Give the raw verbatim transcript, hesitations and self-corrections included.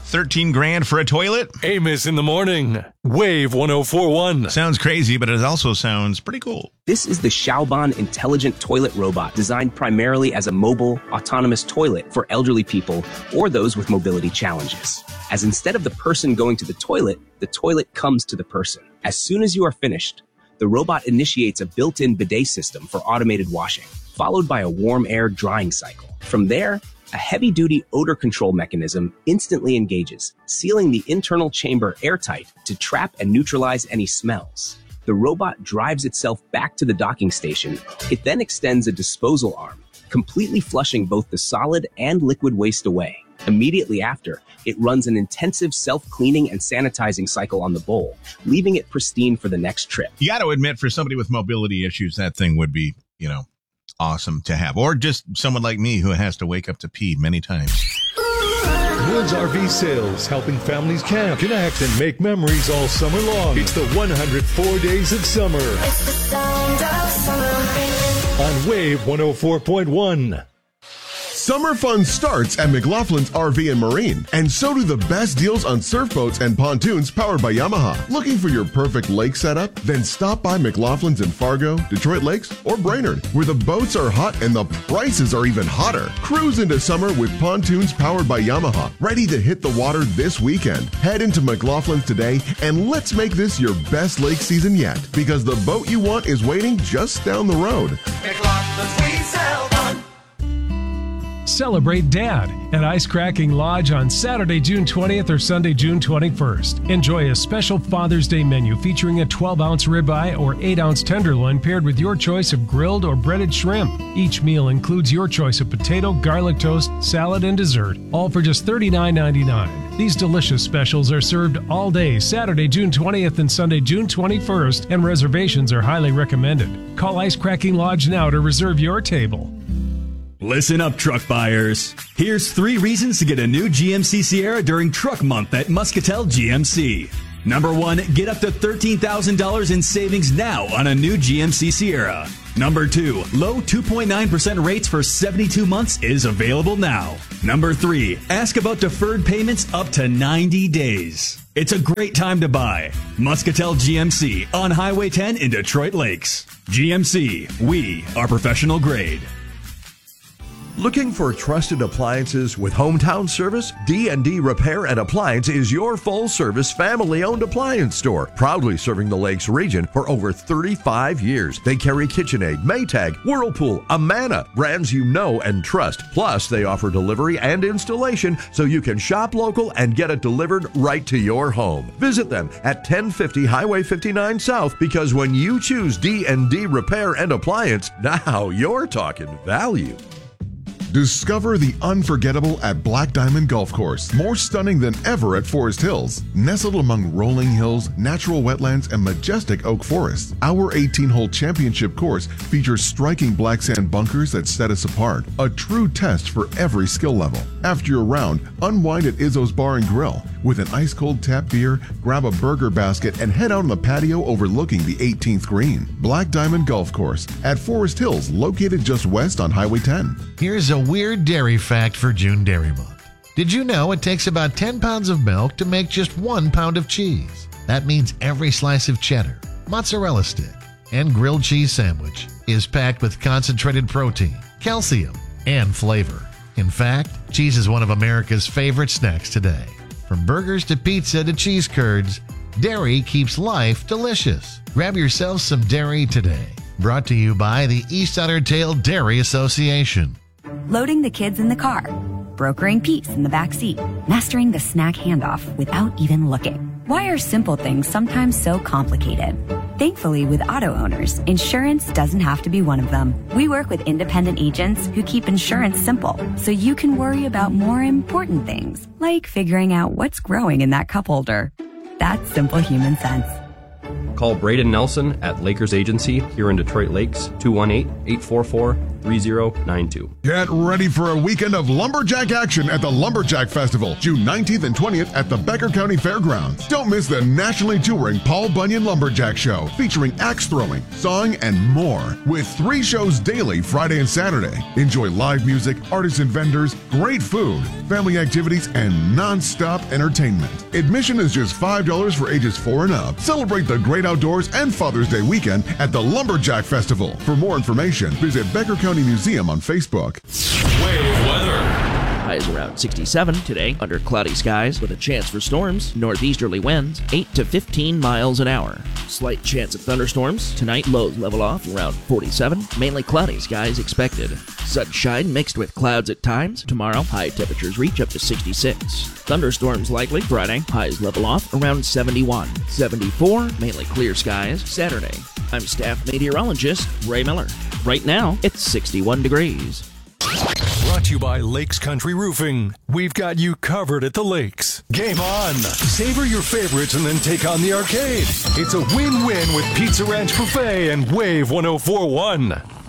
thirteen grand for a toilet? Amos in the morning. Wave one oh four point one. Sounds crazy, but it also sounds pretty cool. This is the Xiaoban Intelligent Toilet Robot, designed primarily as a mobile, autonomous toilet for elderly people or those with mobility challenges. As instead of the person going to the toilet, the toilet comes to the person. As soon as you are finished, the robot initiates a built-in bidet system for automated washing, followed by a warm air drying cycle. From there, a heavy-duty odor control mechanism instantly engages, sealing the internal chamber airtight to trap and neutralize any smells. The robot drives itself back to the docking station. It then extends a disposal arm, completely flushing both the solid and liquid waste away. Immediately after, it runs an intensive self-cleaning and sanitizing cycle on the bowl, leaving it pristine for the next trip. You got to admit, for somebody with mobility issues, that thing would be, you know, awesome to have. Or just someone like me who has to wake up to pee many times. Woods R V Sales, helping families camp, connect, and make memories all summer long. It's the one hundred four days of summer. It's the sound of summer. On Wave one oh four point one. Summer fun starts at McLaughlin's R V and Marine, and so do the best deals on surf boats and pontoons powered by Yamaha. Looking for your perfect lake setup? Then stop by McLaughlin's in Fargo, Detroit Lakes, or Brainerd, where the boats are hot and the prices are even hotter. Cruise into summer with pontoons powered by Yamaha, ready to hit the water this weekend. Head into McLaughlin's today, and let's make this your best lake season yet, because the boat you want is waiting just down the road. McLaughlin's, we sell one. Celebrate Dad at Ice Cracking Lodge on Saturday, June twentieth or Sunday, June twenty-first. Enjoy a special Father's Day menu featuring a twelve ounce ribeye or eight ounce tenderloin paired with your choice of grilled or breaded shrimp. Each meal includes your choice of potato, garlic toast, salad, and dessert, all for just thirty-nine ninety-nine. These delicious specials are served all day Saturday, June twentieth and Sunday, June twenty-first, and reservations are highly recommended. Call Ice Cracking Lodge now to reserve your table. Listen up, truck buyers. Here's three reasons to get a new G M C Sierra during Truck Month at Muscatel G M C. Number one, get up to thirteen thousand dollars in savings now on a new G M C Sierra. Number two, low two point nine percent rates for seventy-two months is available now. Number three, ask about deferred payments up to ninety days. It's a great time to buy. Muscatel G M C on Highway ten in Detroit Lakes. G M C, we are professional grade. Looking for trusted appliances with hometown service? D and D Repair and Appliance is your full-service, family-owned appliance store, proudly serving the Lakes region for over thirty-five years. They carry KitchenAid, Maytag, Whirlpool, Amana, brands you know and trust. Plus, they offer delivery and installation so you can shop local and get it delivered right to your home. Visit them at ten fifty Highway fifty-nine South, because when you choose D and D Repair and Appliance, now you're talking value. Discover the unforgettable at Black Diamond Golf Course. More stunning than ever at Forest Hills. Nestled among rolling hills, natural wetlands, and majestic oak forests, our eighteen-hole championship course features striking black sand bunkers that set us apart. A true test for every skill level. After your round, unwind at Izzo's Bar and Grill. With an ice-cold tap beer, grab a burger basket, and head out on the patio overlooking the eighteenth green. Black Diamond Golf Course at Forest Hills, located just west on Highway ten. Here's a weird dairy fact for June Dairy Month. Did you know it takes about ten pounds of milk to make just one pound of cheese? That means every slice of cheddar, mozzarella stick, and grilled cheese sandwich is packed with concentrated protein, calcium, and flavor. In fact, cheese is one of America's favorite snacks today. From burgers to pizza to cheese curds, dairy keeps life delicious. Grab yourself some dairy today. Brought to you by the East Otter Tail Dairy Association. Loading the kids in the car, brokering peace in the back seat, mastering the snack handoff without even looking. Why are simple things sometimes so complicated? Thankfully, with auto owners, insurance doesn't have to be one of them. We work with independent agents who keep insurance simple, so you can worry about more important things, like figuring out what's growing in that cup holder. That's simple human sense. Call Braden Nelson at Lakers Agency here in Detroit Lakes, two one eight, eight four four, three zero nine two. Get ready for a weekend of lumberjack action at the Lumberjack Festival, June nineteenth and twentieth at the Becker County Fairgrounds. Don't miss the nationally touring Paul Bunyan Lumberjack Show, featuring axe throwing, sawing, and more, with three shows daily Friday and Saturday. Enjoy live music, artisan vendors, great food, family activities, and non-stop entertainment. Admission is just five dollars for ages four and up. Celebrate the great outdoors and Father's Day weekend at the Lumberjack Festival. For more information, visit Becker County Museum on Facebook. Wave weather. Highs around sixty-seven today, under cloudy skies with a chance for storms. Northeasterly winds, eight to fifteen miles an hour. Slight chance of thunderstorms. Tonight, lows level off around forty-seven. Mainly cloudy skies expected. Sunshine mixed with clouds at times. Tomorrow, high temperatures reach up to sixty-six. Thunderstorms likely Friday. Highs level off around seventy-one. seventy-four, mainly clear skies. Saturday. I'm staff meteorologist Ray Miller. Right now, it's sixty-one degrees. Brought to you by Lakes Country Roofing. We've got you covered at the lakes. Game on. Savor your favorites and then take on the arcade. It's a win-win with Pizza Ranch Buffet and Wave one oh four point one.